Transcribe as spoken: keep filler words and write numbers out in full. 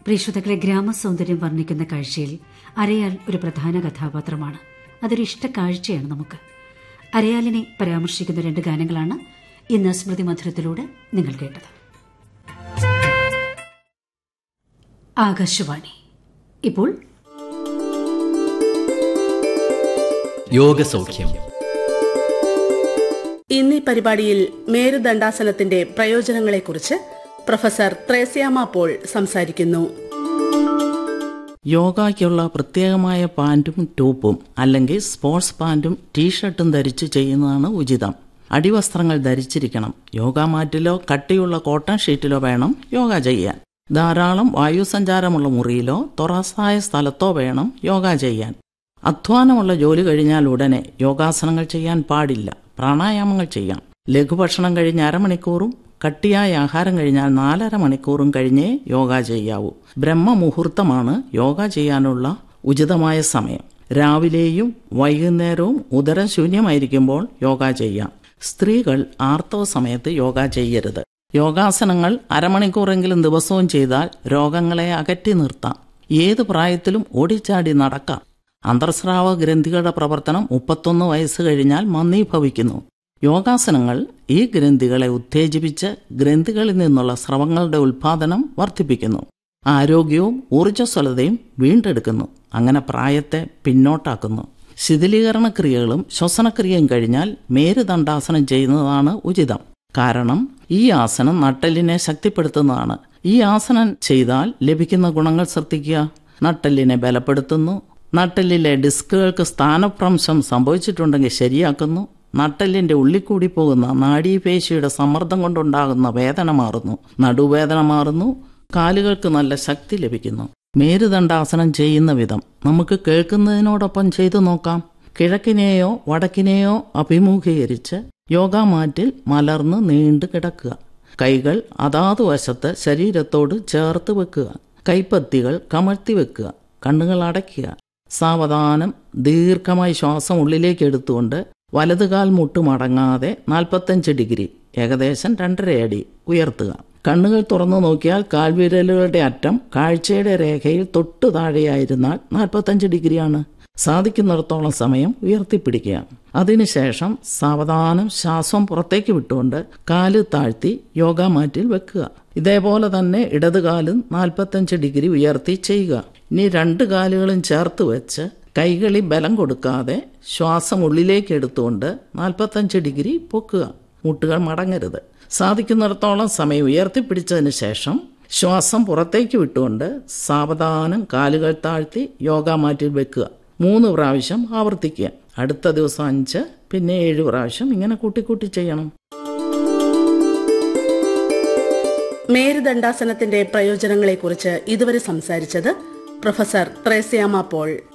പ്രിയശ്രോതാക്കളെ, ഗ്രാമസൗന്ദര്യം വർണ്ണിക്കുന്ന കാഴ്ചയിൽ അരയാൽ ഒരു പ്രധാന കഥാപാത്രമാണ്. അതൊരു ഇഷ്ട കാഴ്ചയാണ് നമുക്ക്. അരയാലിനെ പരാമർശിക്കുന്ന രണ്ട് ഗാനങ്ങളാണ് ഇന്ന് സ്മൃതി മധുരത്തിലൂടെ നിങ്ങൾ കേട്ടത്. ആകാശവാണി. ഇപ്പോൾ യോഗസൗഖ്യം. ഇന്നീ പരിപാടിയിൽ മേരുദണ്ഡാസനത്തിന്റെ പ്രയോജനങ്ങളെക്കുറിച്ച് പ്രൊഫസർ ത്രേസ്യാമ പോൾ സംസാരിക്കുന്നു. യോഗയ്ക്കുള്ള പ്രത്യേകമായ പാൻറ്റും ടോപ്പും അല്ലെങ്കിൽ സ്പോർട്സ് പാൻറ്റും ടീഷർട്ടും ധരിച്ച് ചെയ്യുന്നതാണ് ഉചിതം. അടിവസ്ത്രങ്ങൾ ധരിച്ചിരിക്കണം. യോഗ മാറ്റിലോ കട്ടിയുള്ള കോട്ടൺ ഷീറ്റിലോ വേണം യോഗ ചെയ്യാൻ. ധാരാളം വായുസഞ്ചാരമുള്ള മുറിയിലോ തുറസായ സ്ഥലത്തോ വേണം യോഗ ചെയ്യാൻ. അധ്വാനമുള്ള ജോലി കഴിഞ്ഞാൽ ഉടനെ യോഗാസനങ്ങൾ ചെയ്യാൻ പാടില്ല. പ്രാണായാമങ്ങൾ ചെയ്യാം. ലഘുഭക്ഷണം കഴിഞ്ഞ് അരമണിക്കൂറും കട്ടിയായ ആഹാരം കഴിഞ്ഞാൽ നാലര മണിക്കൂറും കഴിഞ്ഞേ യോഗ ചെയ്യാവൂ. ബ്രഹ്മമുഹൂർത്തമാണ് യോഗ ചെയ്യാനുള്ള ഉചിതമായ സമയം. രാവിലെയും വൈകുന്നേരവും ഉദരം ശൂന്യമായിരിക്കുമ്പോൾ യോഗ ചെയ്യാം. സ്ത്രീകൾ ആർത്തവ സമയത്ത് യോഗ ചെയ്യരുത്. യോഗാസനങ്ങൾ അരമണിക്കൂറെങ്കിലും ദിവസവും ചെയ്താൽ രോഗങ്ങളെ അകറ്റി നിർത്താം. ഏത് പ്രായത്തിലും ഓടിച്ചാടി നടക്കാം. അന്തർസ്രാവ ഗ്രന്ഥികളുടെ പ്രവർത്തനം മുപ്പത്തൊന്ന് വയസ്സ് കഴിഞ്ഞാൽ മന്ദീഭവിക്കുന്നു. യോഗാസനങ്ങൾ ഈ ഗ്രന്ഥികളെ ഉത്തേജിപ്പിച്ച് ഗ്രന്ഥികളിൽ നിന്നുള്ള സ്രവങ്ങളുടെ ഉൽപാദനം വർദ്ധിപ്പിക്കുന്നു. ആരോഗ്യവും ഊർജ്ജസ്വലതയും വീണ്ടെടുക്കുന്നു. അങ്ങനെ പ്രായത്തെ പിന്നോട്ടാക്കുന്നു. ശിഥിലീകരണ ക്രിയകളും ശ്വസനക്രിയയും കഴിഞ്ഞാൽ മേരുദണ്ഡാസനം ചെയ്യുന്നതാണ് ഉചിതം. കാരണം ഈ ആസനം നട്ടെല്ലിനെ ശക്തിപ്പെടുത്തുന്നതാണ്. ഈ ആസനം ചെയ്താൽ ലഭിക്കുന്ന ഗുണങ്ങൾ ശ്രദ്ധിക്കുക. നട്ടെല്ലിനെ ബലപ്പെടുത്തുന്നു. നട്ടെല്ലിലെ ഡിസ്കുകൾക്ക് സ്ഥാനഭ്രംശം സംഭവിച്ചിട്ടുണ്ടെങ്കിൽ ശരിയാക്കുന്നു. നട്ടെല്ലിന്റെ ഉള്ളിൽ പോകുന്ന നാഡീപേശിയുടെ സമ്മർദ്ദം കൊണ്ടുണ്ടാകുന്ന വേദന മാറുന്നു. നടുവേദന മാറുന്നു. കാലുകൾക്ക് നല്ല ശക്തി ലഭിക്കുന്നു. മേരുദണ്ഡാസനം ചെയ്യുന്ന വിധം നമുക്ക് കേൾക്കുന്നതിനോടൊപ്പം ചെയ്തു നോക്കാം. കിഴക്കിനെയോ വടക്കിനെയോ അഭിമുഖീകരിച്ച് യോഗ മാറ്റിൽ മലർന്ന് നീണ്ടു കിടക്കുക. കൈകൾ അതാത് വശത്ത് ശരീരത്തോട് ചേർത്ത് വെക്കുക. കൈപ്പത്തികൾ കമഴ്ത്തി വെക്കുക. കണ്ണുകൾ അടയ്ക്കുക. സാവധാനം ദീർഘമായി ശ്വാസം ഉള്ളിലേക്ക് എടുത്തുകൊണ്ട് വലതുകാൽ മുട്ട് മടങ്ങാതെ നാൽപ്പത്തഞ്ച് ഡിഗ്രി, ഏകദേശം രണ്ടര അടി ഉയർത്തുക. കണ്ണുകൾ തുറന്നു നോക്കിയാൽ കാൽവിരലുകളുടെ അറ്റം കാഴ്ചയുടെ രേഖയിൽ തൊട്ടു താഴെയായിരുന്നാൽ നാൽപ്പത്തഞ്ച് ഡിഗ്രിയാണ്. സാധിക്കുന്നിടത്തോളം സമയം ഉയർത്തിപ്പിടിക്കുക. അതിനുശേഷം സാവധാനം ശ്വാസം പുറത്തേക്ക് വിട്ടുകൊണ്ട് കാല് താഴ്ത്തി യോഗ മാറ്റിൽ വെക്കുക. ഇതേപോലെ തന്നെ ഇടതുകാലും നാൽപ്പത്തഞ്ച് ഡിഗ്രി ഉയർത്തി ചെയ്യുക. ഇനി രണ്ട് കാലുകളും ചേർത്ത് വെച്ച് കൈകളിൽ ബലം കൊടുക്കാതെ ശ്വാസം ഉള്ളിലേക്ക് എടുത്തുകൊണ്ട് നാൽപ്പത്തഞ്ച് ഡിഗ്രി പൊക്കുക. മുട്ടുകൾ മടങ്ങരുത്. സാധിക്കുന്നിടത്തോളം സമയം ഉയർത്തിപ്പിടിച്ചതിന് ശേഷം ശ്വാസം പുറത്തേക്ക് വിട്ടുകൊണ്ട് സാവധാനം കാലുകൾ താഴ്ത്തി യോഗ മാറ്റിൽ വെക്കുക. മൂന്ന് പ്രാവശ്യം ആവർത്തിക്കുക. അടുത്ത ദിവസം അഞ്ച്, പിന്നെ ഏഴ് പ്രാവശ്യം ഇങ്ങനെ കൂട്ടിക്കൂട്ടി ചെയ്യണം. മേരുദണ്ഡാസനത്തിന്റെ പ്രയോജനങ്ങളെക്കുറിച്ച് ഇതുവരെ സംസാരിച്ചത് പ്രൊഫസർ ത്രേസ്യാമ പോൾ.